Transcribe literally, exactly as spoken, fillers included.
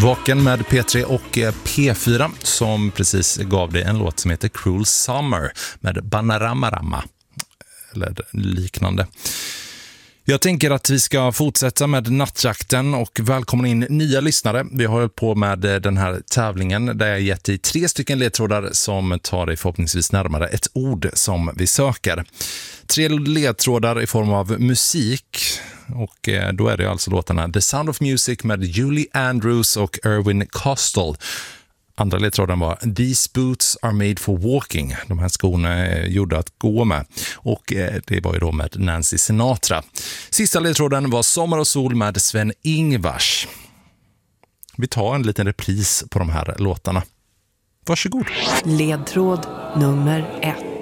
Vaken med P tre och P fyra som precis gav dig en låt som heter Cruel Summer med Bananarama eller liknande. Jag tänker att vi ska fortsätta med nattjakten och välkomna in nya lyssnare. Vi har hållit på med den här tävlingen där jag gett dig tre stycken ledtrådar som tar dig förhoppningsvis närmare ett ord som vi söker. Tre ledtrådar i form av musik och då är det alltså låtarna The Sound of Music med Julie Andrews och Irwin Kostal. Andra ledtråden var These boots are made for walking. De här skorna är gjorda att gå med. Och det var ju då med Nancy Sinatra. Sista ledtråden var Sommar och sol med Sven-Ingvars. Vi tar en liten repris på de här låtarna. Varsågod. Ledtråd nummer ett.